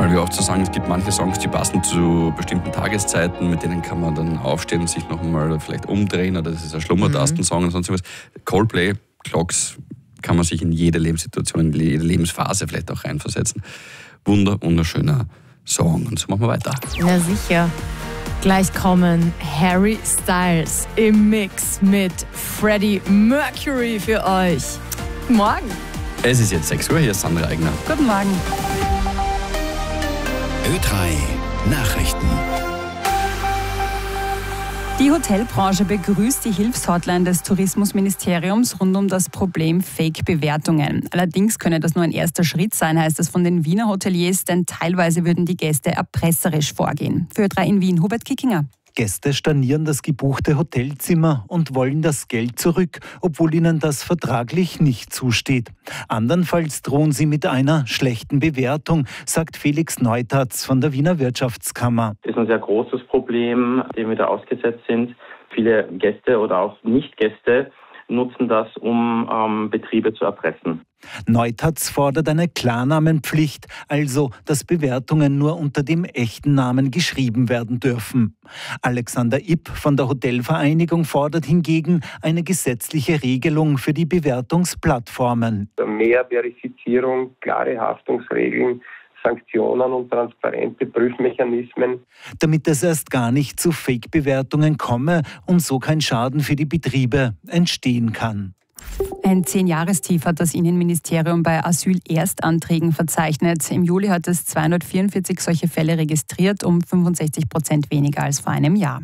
Weil wir oft so sagen, es gibt manche Songs, die passen zu bestimmten Tageszeiten, mit denen kann man dann aufstehen und sich noch mal vielleicht umdrehen, oder das ist ein Schlummertastensong und sonst was. Coldplay, Clocks, kann man sich in jede Lebenssituation, in jede Lebensphase vielleicht auch reinversetzen. Wunderschöner Song. Und so machen wir weiter. Na sicher. Gleich kommen Harry Styles im Mix mit Freddie Mercury für euch. Guten Morgen. Es ist jetzt 6 Uhr, hier ist Sandra Eigner. Guten Morgen. Ö3 Nachrichten. Die Hotelbranche begrüßt die Hilfshotline des Tourismusministeriums rund um das Problem Fake-Bewertungen. Allerdings könne das nur ein erster Schritt sein, heißt es von den Wiener Hoteliers, denn teilweise würden die Gäste erpresserisch vorgehen. Für Ö3 in Wien, Hubert Kickinger. Gäste stornieren das gebuchte Hotelzimmer und wollen das Geld zurück, obwohl ihnen das vertraglich nicht zusteht. Andernfalls drohen sie mit einer schlechten Bewertung, sagt Felix Neutatz von der Wiener Wirtschaftskammer. Das ist ein sehr großes Problem, dem wir da ausgesetzt sind. Viele Gäste oder auch Nicht-Gäste nutzen das, um Betriebe zu erpressen. Neutatz fordert eine Klarnamenpflicht, also dass Bewertungen nur unter dem echten Namen geschrieben werden dürfen. Alexander Ipp von der Hotelvereinigung fordert hingegen eine gesetzliche Regelung für die Bewertungsplattformen. Mehr Verifizierung, klare Haftungsregeln, Sanktionen und transparente Prüfmechanismen. Damit es erst gar nicht zu Fake-Bewertungen komme und so kein Schaden für die Betriebe entstehen kann. Ein 10-Jahrestief hat das Innenministerium bei Asylerstanträgen verzeichnet. Im Juli hat es 244 solche Fälle registriert, um 65% weniger als vor einem Jahr.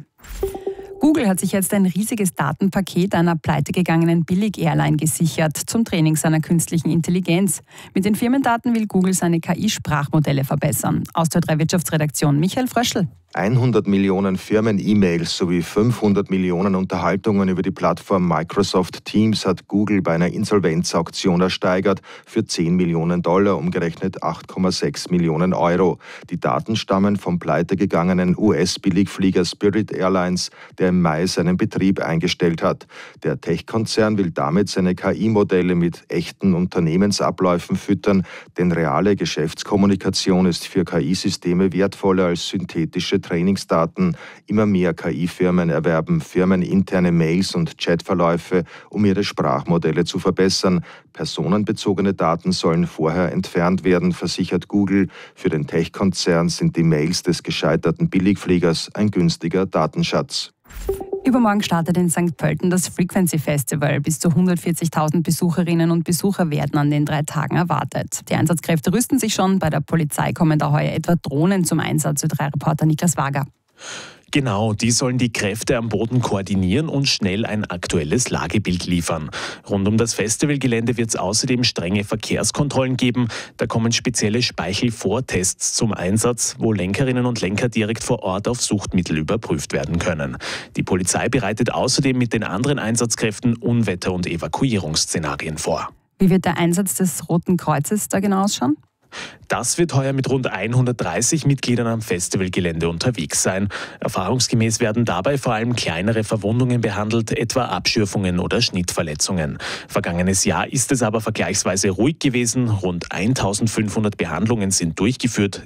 Google hat sich jetzt ein riesiges Datenpaket einer pleitegegangenen Billig-Airline gesichert zum Training seiner künstlichen Intelligenz. Mit den Firmendaten will Google seine KI-Sprachmodelle verbessern. Aus der Ö3 Wirtschaftsredaktion Michael Fröschl. 100 Millionen Firmen-E-Mails sowie 500 Millionen Unterhaltungen über die Plattform Microsoft Teams hat Google bei einer Insolvenzauktion ersteigert für $10 Millionen, umgerechnet 8,6 Millionen Euro. Die Daten stammen vom pleitegegangenen US-Billigflieger Spirit Airlines, der im Mai seinen Betrieb eingestellt hat. Der Tech-Konzern will damit seine KI-Modelle mit echten Unternehmensabläufen füttern, denn reale Geschäftskommunikation ist für KI-Systeme wertvoller als synthetische Trainingsdaten. Immer mehr KI-Firmen erwerben firmeninterne Mails und Chatverläufe, um ihre Sprachmodelle zu verbessern. Personenbezogene Daten sollen vorher entfernt werden, versichert Google. Für den Tech-Konzern sind die Mails des gescheiterten Billigfliegers ein günstiger Datenschatz. Übermorgen startet in St. Pölten das Frequency Festival. Bis zu 140.000 Besucherinnen und Besucher werden an den 3 Tagen erwartet. Die Einsatzkräfte rüsten sich schon. Bei der Polizei kommen da heuer etwa Drohnen zum Einsatz, Ö3-Reporter Niklas Wager. Genau, die sollen die Kräfte am Boden koordinieren und schnell ein aktuelles Lagebild liefern. Rund um das Festivalgelände wird es außerdem strenge Verkehrskontrollen geben. Da kommen spezielle Speichelvortests zum Einsatz, wo Lenkerinnen und Lenker direkt vor Ort auf Suchtmittel überprüft werden können. Die Polizei bereitet außerdem mit den anderen Einsatzkräften Unwetter- und Evakuierungsszenarien vor. Wie wird der Einsatz des Roten Kreuzes da genau ausschauen? Das wird heuer mit rund 130 Mitgliedern am Festivalgelände unterwegs sein. Erfahrungsgemäß werden dabei vor allem kleinere Verwundungen behandelt, etwa Abschürfungen oder Schnittverletzungen. Vergangenes Jahr ist es aber vergleichsweise ruhig gewesen. Rund 1500 Behandlungen sind durchgeführt,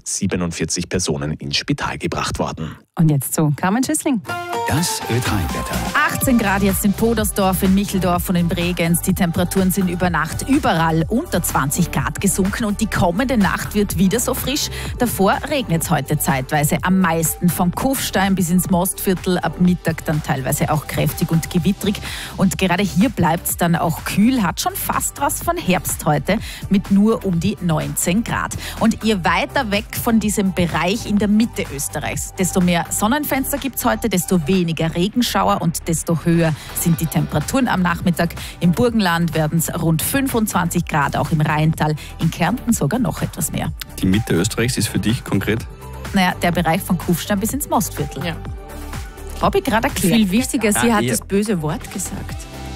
47 Personen ins Spital gebracht worden. Und jetzt zu Carmen Schüssling. Das Ö3-Wetter. 18 Grad jetzt in Podersdorf, in Micheldorf und in Bregenz. Die Temperaturen sind über Nacht überall unter 20 Grad gesunken und die kommende Nacht wird wieder so frisch. Davor regnet es heute zeitweise am meisten vom Kufstein bis ins Mostviertel, ab Mittag dann teilweise auch kräftig und gewittrig. Und gerade hier bleibt es dann auch kühl, hat schon fast was von Herbst heute mit nur um die 19 Grad. Und je weiter weg von diesem Bereich in der Mitte Österreichs, desto mehr Sonnenfenster gibt es heute, desto weniger Regenschauer und desto höher sind die Temperaturen am Nachmittag. Im Burgenland werden es rund 25 Grad, auch im Rheintal, in Kärnten sogar noch etwas mehr. Die Mitte Österreichs ist für dich konkret? Naja, der Bereich von Kufstein bis ins Mostviertel. Ja. Habe ich gerade erklärt. Viel wichtiger, sie hat das böse Wort gesagt.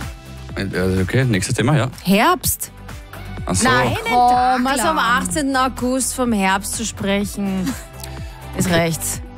Okay, nächstes Thema, ja. Herbst. Ach so. Nein, komm, also am 18. August vom Herbst zu sprechen, ist rechts.